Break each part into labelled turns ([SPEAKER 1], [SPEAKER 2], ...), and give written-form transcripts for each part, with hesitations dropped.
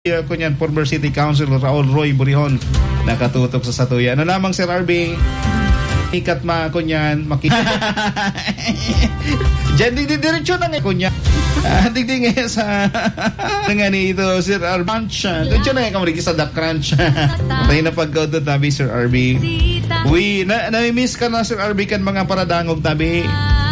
[SPEAKER 1] Kunyan, former City Councilor Raul Roy Burihon nakatutok sa Satuya. Ano lamang, Sir RB? Ikat kunyan, diyan diretso na nga kunyan. Digdi nga sa nga ni ito, Sir RB. Diretso na nga kamari sa The Crunch. Patay na pagkaudot tabi, Sir RB. Na-miss ka na, Sir RB, kan mga paradangog tabi.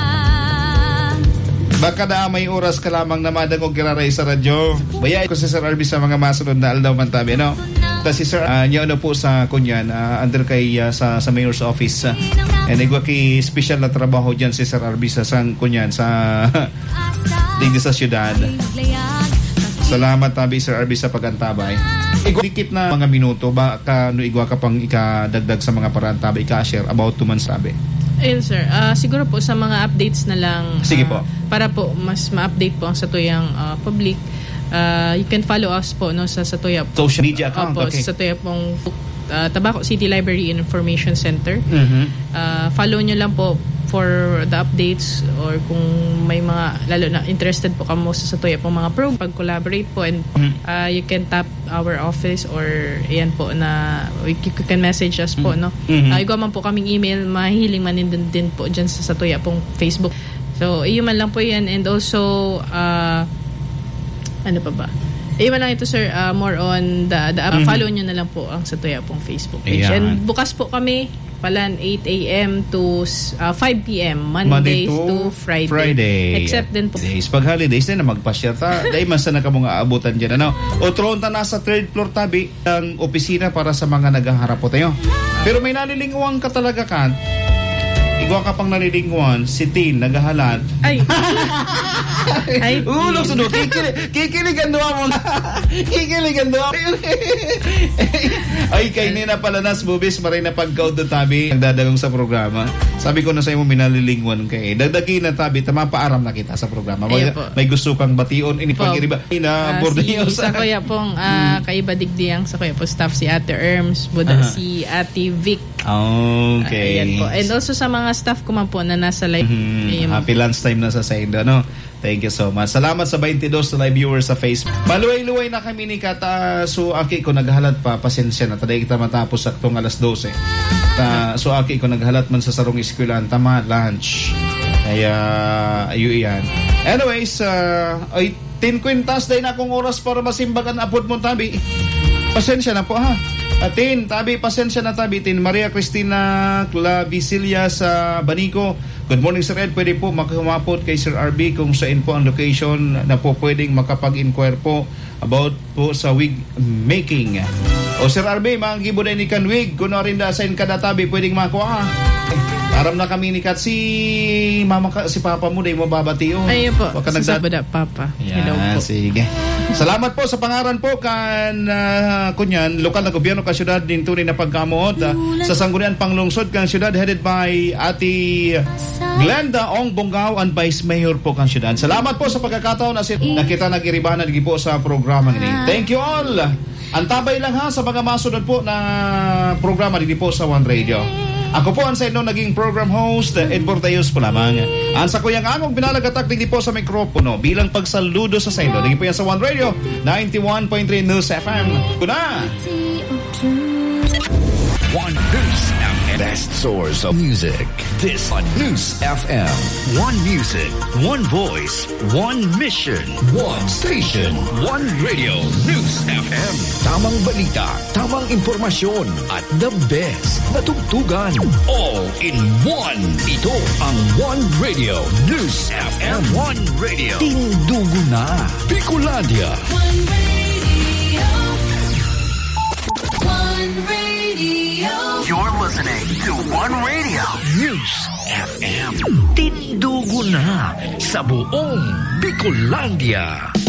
[SPEAKER 1] Baka na may oras ka lamang na madangog kiraray sa radyo. Bayay ko si Sir RB sa mga masunod na aldaw man tabi, no? Kasi Sir, niya ano po sa kunyan, under kay sa Mayor's Office. And igwa ki special na trabaho dyan si Sir RB sa kunyan, sa digdi sa syudad. Salamat tabi, Sir RB, sa pagantabay. Igwa dikit na mga minuto, baka no igwa ka pang ikadagdag sa mga parantabay, ika-share about 2 months tabi.
[SPEAKER 2] Ayun, sir. Siguro po sa mga updates na lang.
[SPEAKER 1] Sige po.
[SPEAKER 2] Para po mas ma-update po ang Satuyang public. You can follow us po no sa Satuya po.
[SPEAKER 1] Social media account. Okay.
[SPEAKER 2] Sa Satuya pong Tabaco City Library and Information Center. Follow nyo lang po for the updates or kung may mga lalo na interested po kamo sa Satuya pong mga program, pag-collaborate po, and you can tap our office or ayan po na you can message us po, no? Igawa man po kaming email, mahihiling man din po dyan sa Satuya pong Facebook. So iyon man lang po yan, and also ano pa ba? Iyon man lang ito, sir, more on the follow nyo na lang po ang Satuya pong Facebook page. And bukas po kami palan 8 a.m. to 5 p.m. Mondays to Friday. Except din po
[SPEAKER 1] pag holidays na magpa-share ta. Dahil mas na ka mga aabutan dyan. Ano? O tron ta nasa 3rd floor tabi ang opisina para sa mga naghaharap po tayo. Pero may nalilingwang ka talaga, kan. Igwa ka pang nalilingwan, si Tin, naghahalat.
[SPEAKER 2] Ay!
[SPEAKER 1] Ulog suno, kikiligan doa mo na. Kikiligan doa. Ay, kay nina pala nas bubis, maray na pagkaud na tabi, nagdadagong sa programa. Sabi ko na sa imo, minalilingwan kay. Dagdagi na tabi, tamapaaram na kita sa programa. May gusto kang bation, inipag-iriba.
[SPEAKER 2] Sa kuya pong kaiba digdiyang, sa kuya po staff si Ate Erms, si Ate Vic.
[SPEAKER 1] Okay.
[SPEAKER 2] Ayan po. And also sa mga staff ko man po na nasa live.
[SPEAKER 1] Happy lunch time na sa side, no? Thank you so much. Salamat sa 22 na live viewers sa Facebook. Maluway-luway na kami ni Kata. So aki ko naghahalat pa, pasensya na. Taday kita matapos saktong alas 12. So aki ko naghahalat man sa sarong eskwelahan. Tama, lunch. Kaya, yan. Anyways, 10 kwintas dahil na akong oras para masimbagan apod mo tabi. Pasensya na po, ha? Atin, tabi, pasensya na tabi. Tin Maria Cristina Clavicilia sa Banico. Good morning, Sir Ed. Pwede po makumapot kay Sir RB kung saan po ang location na po pwedeng makapag-inquire po about po sa wig making. O Sir RB, mga gibuday ni kan wig, kung na rin da-assign ka na tabi, pwedeng makuha. Aram na kami ni Kat, si Papa mo, day mo babati yun.
[SPEAKER 2] Ayun po, sabada Papa. Hello po.
[SPEAKER 1] Sige. Salamat po sa pangaran po kan kunyan, lokal na gobyerno ka syudad din tunay na pagkamot sa sanggunian panglungsod kang syudad headed by Ati Glenda Ong Bonggao and Vice Mayor po kang syudad. Salamat po sa pagkakataon na kita nag-iribanan po sa programa ini. Thank you all. Antabay lang ha sa mga masunod po na programa dito po sa One Radio. Ako po ang sa inyo naging program host, Ed Bortayos po lamang. Ang sa kuyang among binalagatak digdi po sa mikropono bilang pagsaludo sa inyo. Digdi po yan sa One Radio, 91.3 News FM. Kuna!
[SPEAKER 3] One News FM, best source of music. This on News FM. One music, one voice, one mission, one station, one radio. News FM. Tamang balita, tamang impormasyon, at the best na tugtugan. All in one. Ito ang One Radio. News FM. One Radio. Tindugo na. Bicolandia.
[SPEAKER 4] One Radio. One Radio.
[SPEAKER 3] You're listening to One Radio. News FM. Tindugo na sa buong Bicolandia.